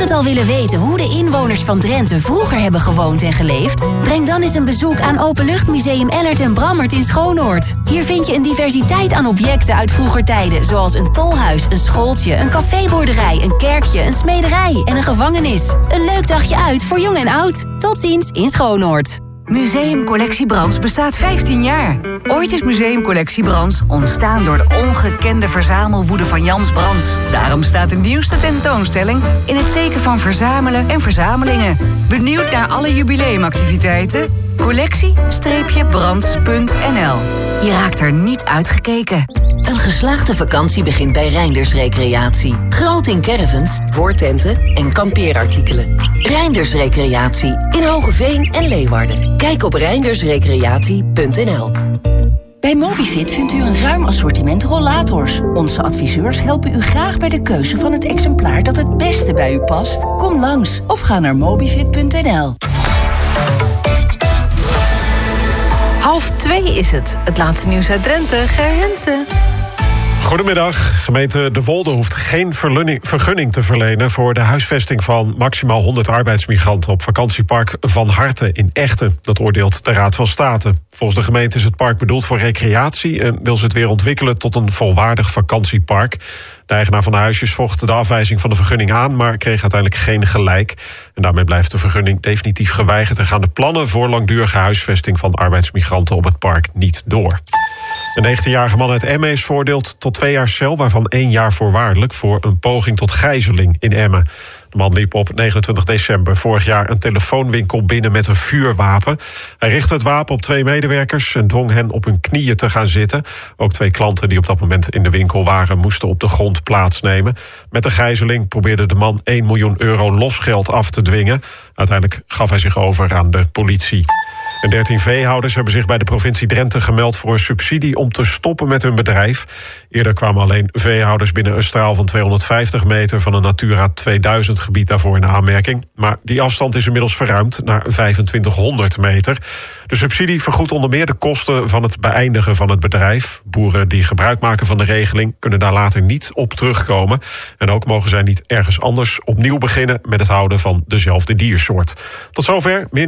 het al willen weten hoe de inwoners van Drenthe vroeger hebben gewoond en geleefd? Breng dan eens een bezoek aan Openluchtmuseum Ellert en Brammert in Schoonoord. Hier vind je een diversiteit aan objecten uit vroeger tijden, zoals een tolhuis, een schooltje, een caféboerderij, een kerkje, een smederij en een gevangenis. Een leuk dagje uit voor jong en oud. Tot ziens in Schoonoord. Museumcollectie Brands bestaat 15 jaar. Ooit is Museumcollectie Brands ontstaan door de ongekende verzamelwoede van Jans Brands. Daarom staat de nieuwste tentoonstelling in het teken van verzamelen en verzamelingen. Benieuwd naar alle jubileumactiviteiten? Collectie-brands.nl. Je raakt er niet uitgekeken. Een geslaagde vakantie begint bij Reinders Recreatie. Groot in caravans, voortenten en kampeerartikelen. Reinders Recreatie in Hogeveen en Leeuwarden. Kijk op reindersrecreatie.nl. Bij Mobifit vindt u een ruim assortiment rollators. Onze adviseurs helpen u graag bij de keuze van het exemplaar dat het beste bij u past. Kom langs of ga naar mobifit.nl. 1:30 is het. Het laatste nieuws uit Drenthe, Ger Hensen. Goedemiddag. Gemeente De Wolde hoeft geen vergunning te verlenen voor de huisvesting van maximaal 100 arbeidsmigranten op vakantiepark Van Harten in Echten. Dat oordeelt de Raad van State. Volgens de gemeente is het park bedoeld voor recreatie en wil ze het weer ontwikkelen tot een volwaardig vakantiepark. De eigenaar van de huisjes vocht de afwijzing van de vergunning aan, maar kreeg uiteindelijk geen gelijk. En daarmee blijft de vergunning definitief geweigerd en gaan de plannen voor langdurige huisvesting van arbeidsmigranten op het park niet door. Een 19-jarige man uit Emmen is veroordeeld tot 2 jaar cel, waarvan 1 jaar voorwaardelijk voor een poging tot gijzeling in Emmen. De man liep op 29 december vorig jaar een telefoonwinkel binnen met een vuurwapen. Hij richtte het wapen op 2 medewerkers en dwong hen op hun knieën te gaan zitten. Ook 2 klanten die op dat moment in de winkel waren moesten op de grond plaatsnemen. Met de gijzeling probeerde de man 1 miljoen euro losgeld af te dwingen. Uiteindelijk gaf hij zich over aan de politie. En 13 veehouders hebben zich bij de provincie Drenthe gemeld voor een subsidie om te stoppen met hun bedrijf. Eerder kwamen alleen veehouders binnen een straal van 250 meter van een Natura 2000 gebied daarvoor in aanmerking. Maar die afstand is inmiddels verruimd naar 2500 meter. De subsidie vergoedt onder meer de kosten van het beëindigen van het bedrijf. Boeren die gebruik maken van de regeling kunnen daar later niet op terugkomen. En ook mogen zij niet ergens anders opnieuw beginnen met het houden van dezelfde diersoort. Tot zover. Meer